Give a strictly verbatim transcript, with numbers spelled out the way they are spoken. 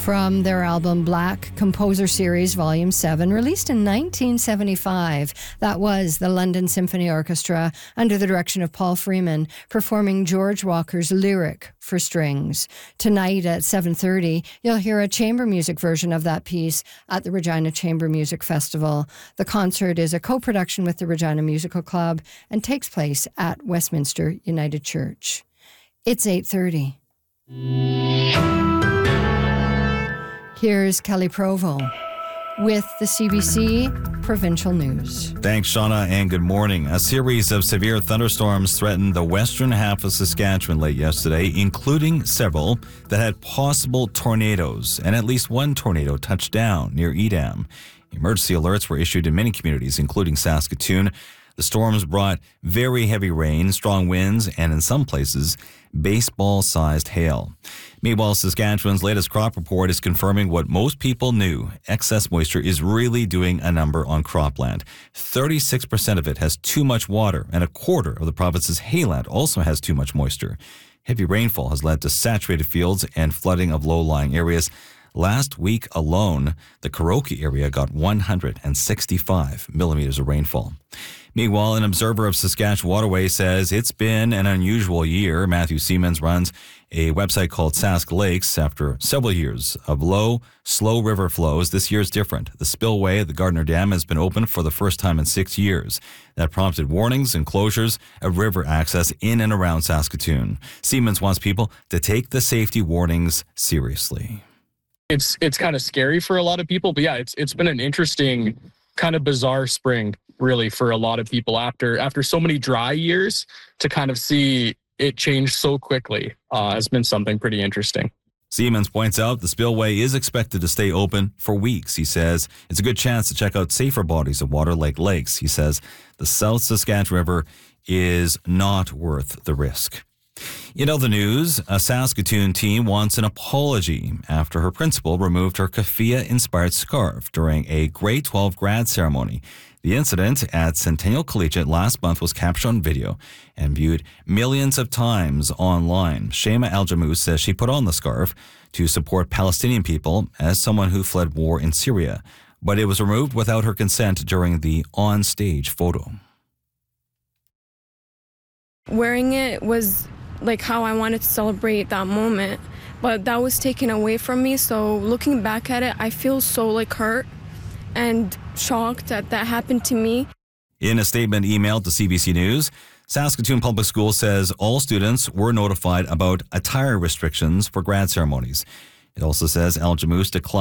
from their album Black Composer Series Volume seven, released in nineteen seventy-five. That was the London Symphony Orchestra, under the direction of Paul Freeman, performing George Walker's Lyric for Strings. Tonight at seven thirty, you'll hear a chamber music version of that piece at the Regina Chamber Music Festival. The concert is a co-production with the Regina Musical Club and takes place at Westminster United Church. It's eight thirty. Here's Kelly Provo with the C B C Provincial News. Thanks, Shauna, and good morning. A series of severe thunderstorms threatened the western half of Saskatchewan late yesterday, including several that had possible tornadoes, and at least one tornado touched down near Edam. Emergency alerts were issued in many communities, including Saskatoon. The storms brought very heavy rain, strong winds, and in some places, baseball-sized hail. Meanwhile, Saskatchewan's latest crop report is confirming what most people knew. Excess moisture is really doing a number on cropland. thirty-six percent of it has too much water, and a quarter of the province's hayland also has too much moisture. Heavy rainfall has led to saturated fields and flooding of low-lying areas. Last week alone, the Kuroki area got one hundred sixty-five millimeters of rainfall. Meanwhile, an observer of Saskatchewan Waterway says it's been an unusual year. Matthew Siemens runs a website called Sask Lakes. After several years of low, slow river flows, this year's different. The spillway at the Gardner Dam has been opened for the first time in six years. That prompted warnings and closures of river access in and around Saskatoon. Siemens wants people to take the safety warnings seriously. It's it's kind of scary for a lot of people, but yeah, it's it's been an interesting, kind of bizarre spring, really, for a lot of people after after so many dry years. To kind of see it change so quickly uh, has been something pretty interesting. Siemens points out the spillway is expected to stay open for weeks. He says it's a good chance to check out safer bodies of water like lakes. He says the South Saskatchewan River is not worth the risk. In other news, a Saskatoon teen wants an apology after her principal removed her keffiyeh-inspired scarf during a grade twelve grad ceremony. The incident at Centennial Collegiate last month was captured on video and viewed millions of times online. Shema Al-Jamous says she put on the scarf to support Palestinian people as someone who fled war in Syria, but it was removed without her consent during the on-stage photo. Wearing it was like how I wanted to celebrate that moment, but that was taken away from me. So looking back at it, I feel so like hurt and shocked that that happened to me. In a statement emailed to C B C News, Saskatoon Public Schools says all students were notified about attire restrictions for grad ceremonies. It also says Al-Jamous declined